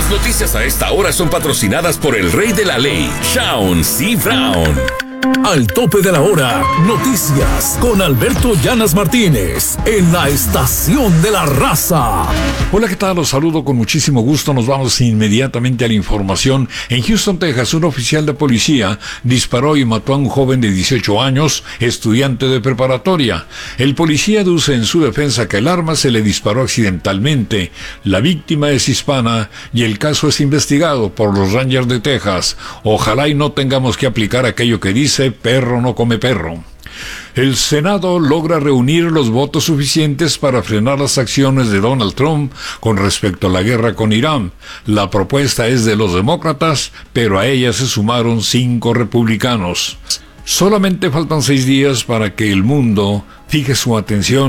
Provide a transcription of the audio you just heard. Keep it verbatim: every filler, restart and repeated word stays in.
Las noticias a esta hora son patrocinadas por el rey de la ley, Shaun C. Brown. Al tope de la hora, noticias con Alberto Llanas Martínez en la Estación de la Raza. Hola, ¿qué tal? Los saludo con muchísimo gusto. Nos vamos inmediatamente a la información. En Houston, Texas, un oficial de policía disparó y mató a un joven de dieciocho años, estudiante de preparatoria. El policía aduce en su defensa que el arma se le disparó accidentalmente. La víctima es hispana y el caso es investigado por los Rangers de Texas. Ojalá y no tengamos que aplicar aquello que dice perro no come perro. El Senado logra reunir los votos suficientes para frenar las acciones de Donald Trump con respecto a la guerra con Irán. La propuesta es de los demócratas, pero a ella se sumaron cinco republicanos. Solamente faltan seis días para que el mundo fije su atención